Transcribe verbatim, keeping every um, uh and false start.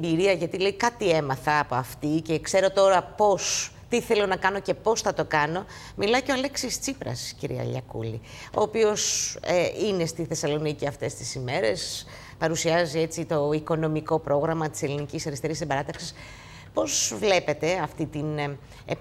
εμπειρία, γιατί λέει κάτι έμαθα από αυτή και ξέρω τώρα πώς, τι θέλω να κάνω και πώς θα το κάνω. Μιλάει και ο Αλέξης Τσίπρας, κυρία Λιακούλη, ο οποίος ε, είναι στη Θεσσαλονίκη αυτές τις ημέρες, παρουσιάζει έτσι το οικονομικό πρόγραμμα της Ελληνικής Αριστερής Συμπαράταξης. Πώς βλέπετε αυτή την ε,